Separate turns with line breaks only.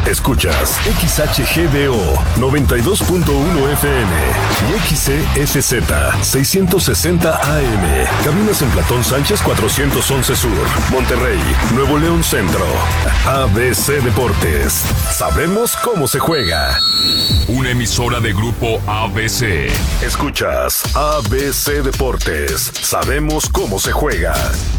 Escuchas XHGDO 92.1 FM y XEFZ 660 AM. Cabinas en Platón Sánchez 411 Sur, Monterrey, Nuevo León Centro. ABC Deportes. Sabemos cómo se juega.
Una emisora de Grupo ABC.
Escuchas ABC Deportes. Sabemos cómo se juega.